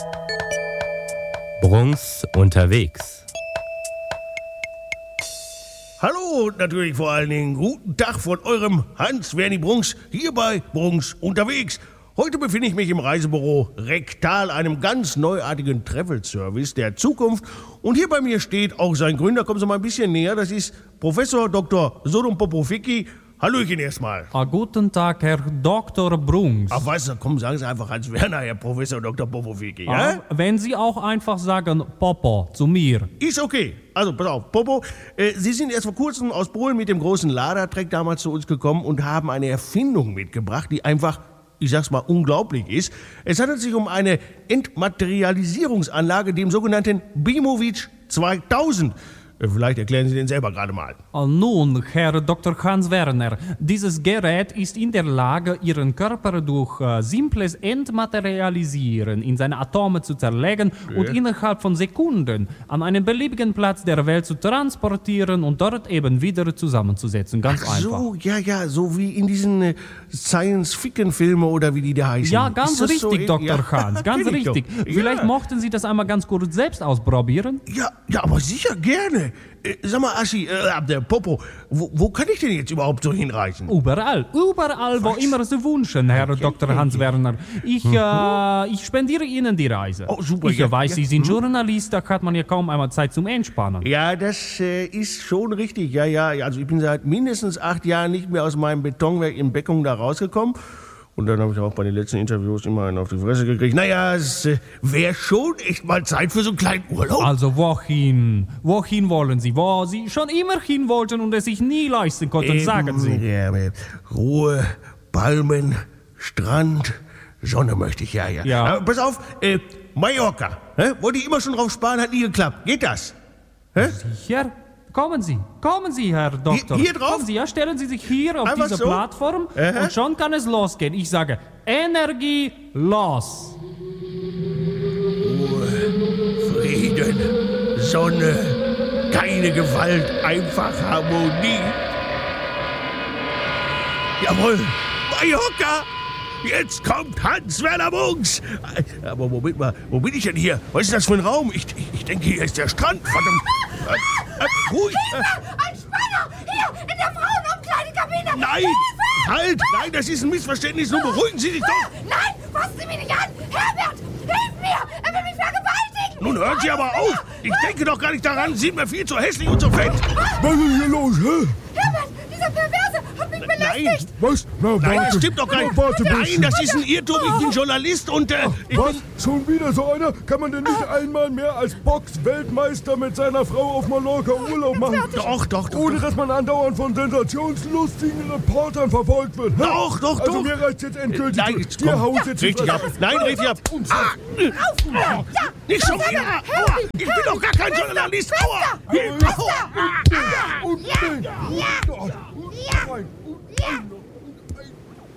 Brunks unterwegs. Hallo, natürlich vor allen Dingen guten Tag von eurem Hans-Werni Brunks, hier bei Brunks unterwegs. Heute befinde ich mich im Reisebüro Rektal, einem ganz neuartigen Travel-Service der Zukunft. Und hier bei mir steht auch sein Gründer, kommen Sie mal ein bisschen näher, das ist Professor Dr. Sodom Popoficki. Hallöchen erstmal. Guten Tag, Herr Dr. Brunks. Ach was, komm, sagen Sie einfach Hans Werner, Herr Professor Dr. Popoficki, ja? Wenn Sie auch einfach sagen Popo zu mir. Ist okay. Also, pass auf, Popo, Sie sind erst vor kurzem aus Polen mit dem großen Ladertreck damals zu uns gekommen und haben eine Erfindung mitgebracht, die einfach, ich sag's mal, unglaublich ist. Es handelt sich um eine Entmaterialisierungsanlage, dem sogenannten Beamovich 2000. Vielleicht erklären Sie den selber gerade mal. Nun, Herr Dr. Hans Werner, dieses Gerät ist in der Lage, Ihren Körper durch simples Entmaterialisieren in seine Atome zu zerlegen und innerhalb von Sekunden an einen beliebigen Platz der Welt zu transportieren und dort eben wieder zusammenzusetzen. Ganz einfach. So, ja, so wie in diesen Science-Fiction-Filmen oder wie die da heißen. Ja, ganz richtig, so Dr. Hans, ganz richtig. Vielleicht mochten Sie das einmal ganz kurz selbst ausprobieren? Ja, aber sicher gerne. Sag mal, Aschi, der Popo, wo kann ich denn jetzt überhaupt so hinreisen? Überall, wo immer Sie wünschen, Herr Dr. Hans Werner. Ich spendiere Ihnen die Reise. Oh, super. Ich weiß, Sie sind Journalist, da hat man ja kaum einmal Zeit zum Entspannen. Ja, das ist schon richtig. Ja. Also ich bin seit mindestens 8 Jahren nicht mehr aus meinem Betonwerk in Beckum da rausgekommen. Und dann habe ich auch bei den letzten Interviews immer einen auf die Fresse gekriegt. Naja, es wäre schon echt mal Zeit für so einen kleinen Urlaub. Also wohin? Wohin wollen Sie? Wo Sie schon immer hin wollten und es sich nie leisten konnten, sagen Sie. Ja, Ruhe, Palmen, Strand, Sonne möchte ich, ja. Aber pass auf, Mallorca, wollte ich immer schon drauf sparen, hat nie geklappt. Geht das? Sicher? Kommen Sie, Herr Doktor. Hier drauf? Kommen Sie, ja, stellen Sie sich hier auf einfach diese so? Plattform und schon kann es losgehen. Ich sage, Energie, los! Ruhe, Frieden, Sonne, keine Gewalt, einfach Harmonie. Jawohl, Mallorca! Jetzt kommt Hans-Werner Brunks. Aber Moment mal, wo bin ich denn hier? Was ist das für ein Raum? Ich denke, hier ist der Strand. Verdammt. Ruhig. Ein Spanner! Hier, in der Frauenumkleidekabine! Nein, halt! Nein, das ist ein Missverständnis. Nun beruhigen Sie sich doch. Nein, fassen Sie mich nicht an! Herbert, hilf mir! Er will mich vergewaltigen! Nun hören Sie aber auf. Ich denke doch gar nicht daran. Sie sind mir viel zu hässlich und zu fett. Was ist hier los, hä? Herbert, dieser Perverse hat mich belästigt! Was? Na, Nein, das stimmt doch gar nicht. Nein, das ist ein Irrtum. Ich bin Journalist und Was? Schon wieder so einer? Kann man denn nicht einmal mehr als Box-Weltmeister mit seiner Frau auf Mallorca Urlaub machen? Doch. Ohne dass man andauernd von sensationslustigen Reportern verfolgt wird. Hä? Doch. Also mir reicht jetzt endgültig. Nein, durch. Dir hau ich jetzt richtig ab. Nein, richtig ab. Nicht schon wieder. Aua. Ich bin doch gar kein Journalist. Aua.